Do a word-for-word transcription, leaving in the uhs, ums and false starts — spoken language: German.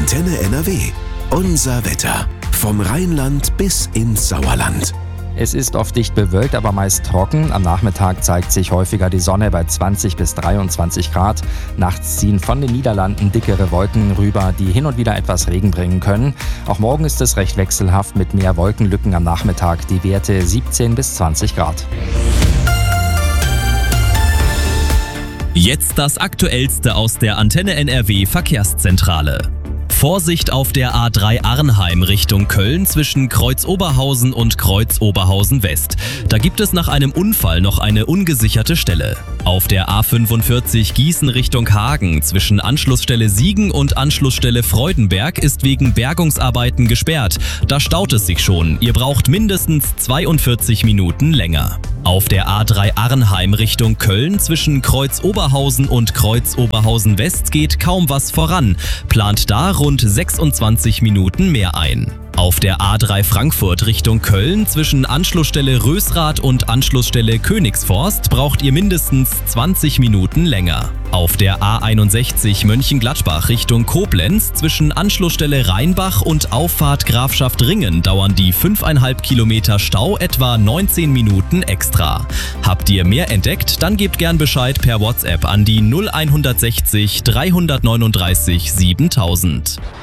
Antenne N R W. Unser Wetter. Vom Rheinland bis ins Sauerland. Es ist oft dicht bewölkt, aber meist trocken. Am Nachmittag zeigt sich häufiger die Sonne bei zwanzig bis dreiundzwanzig Grad. Nachts ziehen von den Niederlanden dickere Wolken rüber, die hin und wieder etwas Regen bringen können. Auch morgen ist es recht wechselhaft mit mehr Wolkenlücken am Nachmittag. Die Werte siebzehn bis zwanzig Grad. Jetzt das Aktuellste aus der Antenne N R W Verkehrszentrale. Vorsicht auf der A drei Arnheim Richtung Köln zwischen Kreuz-Oberhausen und Kreuz-Oberhausen-West. Da gibt es nach einem Unfall noch eine ungesicherte Stelle. Auf der A fünfundvierzig Gießen Richtung Hagen zwischen Anschlussstelle Siegen und Anschlussstelle Freudenberg ist wegen Bergungsarbeiten gesperrt. Da staut es sich schon. Ihr braucht mindestens zweiundvierzig Minuten länger. Auf der A drei Arnheim Richtung Köln zwischen Kreuz-Oberhausen und Kreuz-Oberhausen-West geht kaum was voran. Plant da rund sechsundzwanzig Minuten mehr ein. Auf der A drei Frankfurt Richtung Köln zwischen Anschlussstelle Rösrath und Anschlussstelle Königsforst braucht ihr mindestens zwanzig Minuten länger. Auf der A einundsechzig Mönchengladbach Richtung Koblenz zwischen Anschlussstelle Rheinbach und Auffahrt Grafschaft Ringen dauern die fünfeinhalb Kilometer Stau etwa neunzehn Minuten extra. Habt ihr mehr entdeckt? Dann gebt gern Bescheid per WhatsApp an die null eins sechzig dreihundertneununddreißig siebentausend.